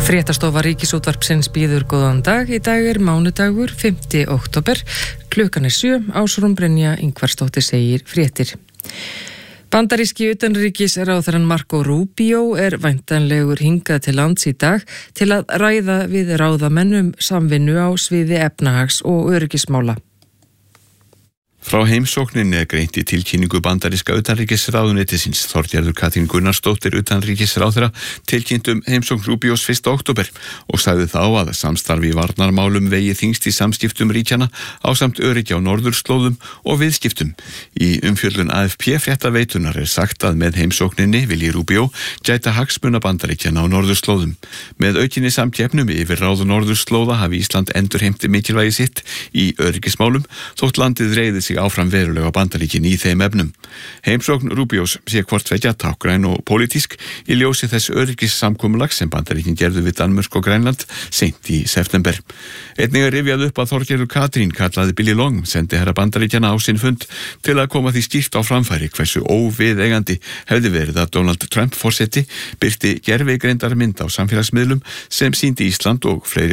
Fréttastofa Ríkisútvarpsins býður góðan dag. Í dag mánudagur, 5. október. Klukkan 7. Ásrún Brynja Ingvarsdóttir segir fréttir. Bandaríski utanríkisráðherrann Marco Rubio væntanlegur hingað til lands í dag til að ræða við ráðamenn samvinnu á sviði efnahags- og öryggismála. Frá heimsókninni greint í tilkynningu bandaríska utanríkisráðuneytisins. Þorgerður Katrín Gunnarsdóttir utanríkisráðherra tilkynnt heimsókn Rubios 1. október og sagði þá að samstarfi í varnarmálum vegi þyngst í samskiptum ríkjanna ásamt öryggi á norðurslóðum og viðskiptum. Í umfjöllun AFP fréttaveitunar sagt að með heimsókninni vilji Rubio gæta hagsmuna Bandaríkjanna á norðurslóðum. Með aukinni samkeppnum yfir ráð norðurslóða hafi Ísland endurheimti mikilvægi sitt í öryggismálum þótt landið reiði sig áfram verulega á Bandaríkin í þeim efnum. Heimsókn Rubios sé hvort tveggja tákgræn og pólitísk í ljósi þess öryggissamkomulag sem Bandaríkin gerðu við Danmörk og Grænland seint í september. Einnig rifjað upp að Þorgerður Katrín kallaði Billy Long, sendiherra Bandaríkjanna á sinn fund til að koma því skýrt á framfæri hversu óviðeigandi hefði verið að Donald Trump forseti birti gervigreindar mynd á samfélagsmiðlum sem sýndi Ísland og fleiri